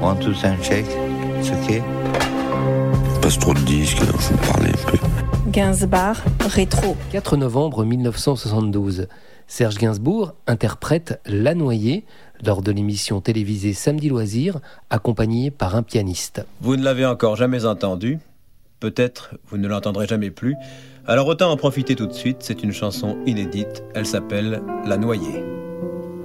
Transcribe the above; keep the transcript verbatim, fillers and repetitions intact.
One, two, and shake. It's okay. Passe trop de disques, il faut parler un peu. Gainsbourg, rétro. quatre novembre mille neuf cent soixante-douze. Serge Gainsbourg interprète La Noyée lors de l'émission télévisée Samedi Loisirs, accompagné par un pianiste. Vous ne l'avez encore jamais entendu, peut-être vous ne l'entendrez jamais plus, alors autant en profiter tout de suite, c'est une chanson inédite, elle s'appelle La Noyée.